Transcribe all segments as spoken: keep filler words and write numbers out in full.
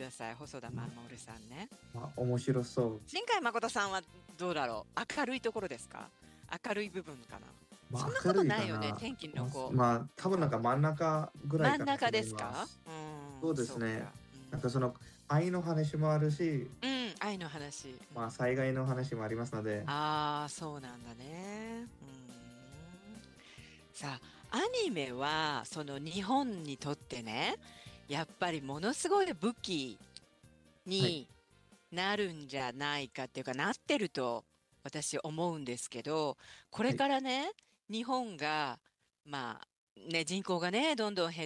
ださい。細田守さんね。 まあ、面白そう。 新海誠さんはどうだろう、明るいところですか？明るい部分かな。そんなことまあ明るいないよね。 かな。 天気のまあ、 子。 まあ多分なんか真ん中ぐらい真ん中かなと思いですか？ ます。 うーそうん、 ですね。 そうか。 なんかその愛の話もあるし、 うん、うん、愛の話。うん、 まあ災害の話もありますので、 ああ、そうなんだね。うーん。さあ、アニメは、その日本にとってね、やっぱりものすごい武器はい、 になるんじゃないかっていうか、なってると私思うんですけど、これはい、 からね、日本が、まあ、ね、人口がね、どんどん減って、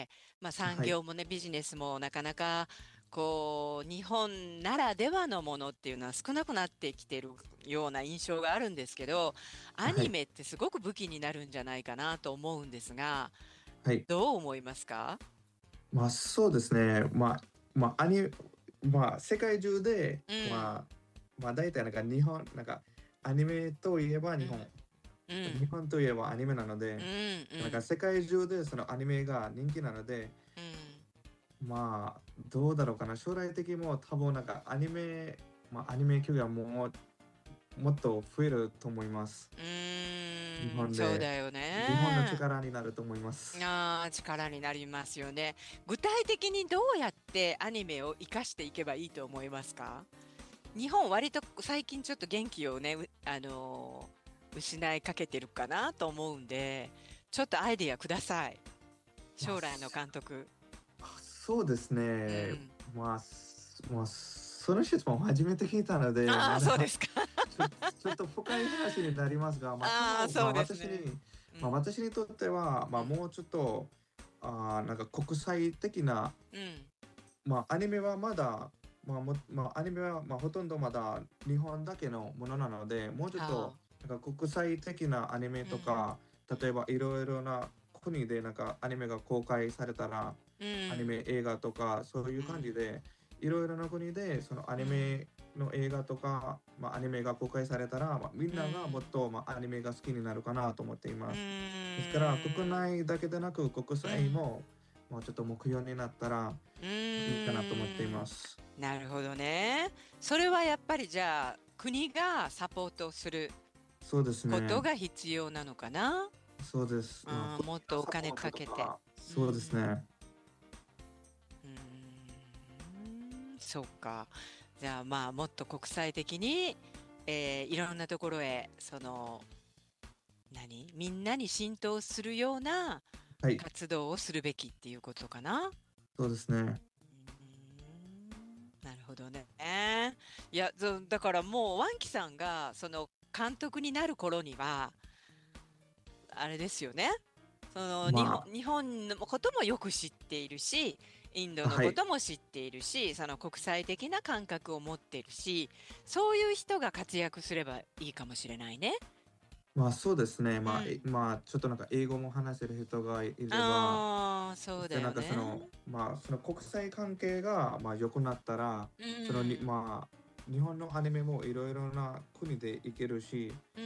まあ産はい、 業もね、ビジネスもなかなか、こう、日本ならではのものっていうのは少なくなってきてるような印象があるんですけど、アはい、 ニメってすごく武器になるんじゃないかなと思うんですが、 はい。 どう思いますか？ まあそうですね。まあ、まあアニ、まあ世界中で、 うん、 まあ、まあ大体なんか日本、なんかアニメといえば日本、 うん、うん、 日本といえばアニメなのうん、 で、 うん、 なんか世界中でそのアニメが人気なので、 うん。 まあ、どうだろうかな。将来的にも多分なんかアニメ、まあアニメ業がもう、もっと増えると思います。 う日ーん、 本で、 そうだよ日本のね。 力になると思います。 ああ、力になりますよね。具体的にどうやってアニメを活かしていけばいいと思いますか？日本割と最近ちょっと元気をね、うあのー失いかけてるかなと思うんで、ちょっとアイディアください。 まあ、 将来の監督。 そうですね。 うん。 まあ、すまあ、その質問を初めて聞いたので、 ああ、 まだそうですか。 ちょ、ちょっと深い話になりますが、まあ、多ああ、 分、まあ、 そうです私に、 ね。うまあ、 ん。 私にとっては、まあ、 うん。 もうちょっと、あー、なんか国際的な、 うん。 まあ、アニメはまだ、まあもまあ、アニメはまあほとんどまだ日本だけのものなので、もうちょっとはあ。 なんか国際的なアニメうん。 とか、 うん。 例えばいろいろな国でなんかアニメが公開されたら、 うん。 アニメ映画とかそういううん。 感じで、いろいろな国でそのアうん。 ニメの映画とか、まあ、アニメが公開されたら、まあ、みんうながもっん。 と、まあ、アニメが好きになるかなと思っていうます。ですから、国ーん。 内だけでなく国うん。 際も、まあ、ちょっと目標になったらういいかなと思っていーん。 ます。 なるほどね。それはやっぱりじゃあ、国がサポートするそうですね。 ことが必要なのかな。 そうです。まあ、 うん、 国もっとお金のサポートかけて。 とか、 うそうですん。 ね。 うーん。そうか。じゃあまあ、もっと国際的に、えーいろんなところへ、その、何みんなに浸透するようなはい、 活動をするべきっていうことかな。 そうですね。 うーん、なるほどね。いや、ぞだからもうワンキさんがその監督になる頃には、あれですよね。その日本、 ま日本のこともよく知っているし、インドあ、 のはい。 ことも知っているし、その国際的な感覚を持っているし、そういう人が活躍すればいいかもしれないね。 まあ、そうですね。まあ、えうん。 まあ、ちょっとなんか英語も話せる人がいれば、 ああ、そうだそしてなんかそよね。 の、まあ、その国際関係が、まあ、良くなったら、 うそのに、 ん。 まあ、日本のアニメもいろいろな国で行けるし、 うん。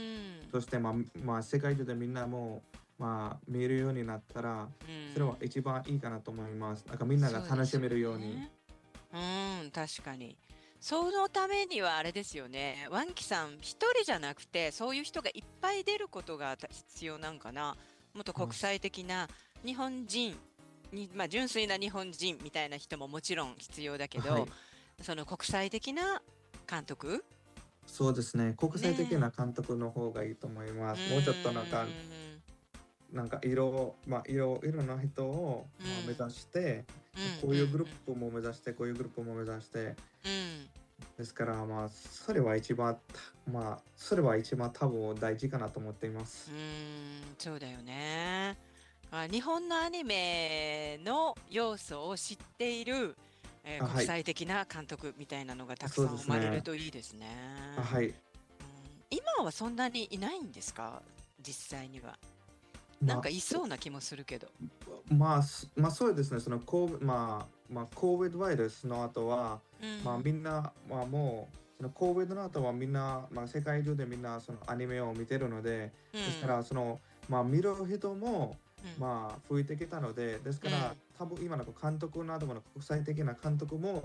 そして、まあ、まあ、世界中でみんなも、まあ、見えるようになったら、 うそれはん。 一番いいかなと思います。なんかみんながそうですよ楽しめるように。 ね。うん、確かに。そのためにはあれですよね。ワンキさん一人じゃなくて、そういう人がいっぱい出ることが必要なんかな。もっと国まあ、 際的な日本人に、まあ純粋な日本人みたいな人ももちろん必要だけど、 はい。 その国際的な監督そうですね。国際的なね監督の方がいいと思いまえ。うす。もうちょっとなんか、 ーん、 なんか色、まあ、色、色の人を、 うん、 まあ、目指して、 うん、 こういうグルうん、 ープも目指して、こういうグループも目指して、 うん。 ですから、まあ、それは一番、まあ、それは一番多分大事かなと思っていまうす。 ーん、そうだよね。あ、日本のアニメの要素を知っている、えーあ、はい。 国際的な監督みたいなのがたくそうさん生まれるですね。 といいですあ、 ね。 はい。 うん、今はそんなにいないんですか？実際には。なんかまあ、 いそうな気もするけど。 まあ、すまあ、そうですね。その、コーまあ、まあ、コービッドウイルスの後は、まあ、 うん、 みんな、まあ、もう、その、コービッドの後はみんな、まあ、世界中でみんな、その、アニメを見てるので、 うん、 ですから、その、まあ、見る人も、 うん、 まあ、増えてきたので、ですから、 うん、 多分今の監督などの国際的な監督も、